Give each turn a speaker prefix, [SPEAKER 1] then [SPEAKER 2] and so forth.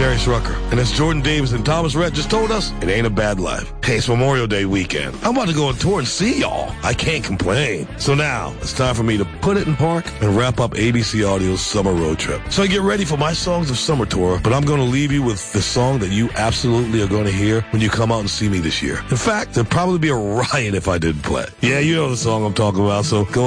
[SPEAKER 1] Darius Rucker. And as Jordan Davis and Thomas Rhett just told us, it ain't a bad life. Hey, it's Memorial Day weekend. I'm about to go on tour and see y'all. I can't complain. So now, it's time for me to put it in park and wrap up ABC Audio's summer road trip. So I get ready for my Songs of Summer tour, but I'm going to leave you with the song that you absolutely are going to hear when you come out and see me this year. In fact, there'd probably be a riot if I didn't play. Yeah, you know the song I'm talking about, so go